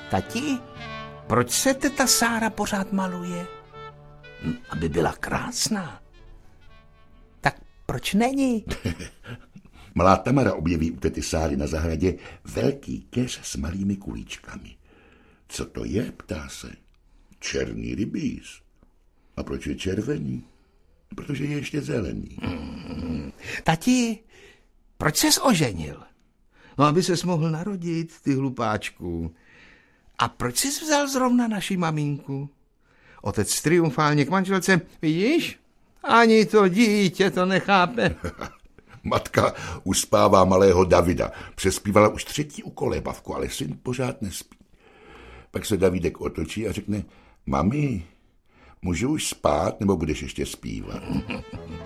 Tati, proč se teta Sára pořád maluje? Aby byla krásná. Tak proč není? Malá Tamara objeví u tety Sáry na zahradě velký keř s malými kulíčkami. Co to je, ptá se. Černý rybíz. A proč je červený? Protože je ještě zelený. Tati, proč ses oženil? No, aby ses mohl narodit, ty hlupáčku. A proč jsi vzal zrovna naši maminku? Otec triumfálně k manželce, vidíš? Ani to dítě to nechápe. Matka uspává malého Davida. Přespívala už 3. ukolébavku, ale syn pořád nespí. Pak se Davídek otočí a řekne, mami, můžu už spát, nebo budeš ještě zpívat?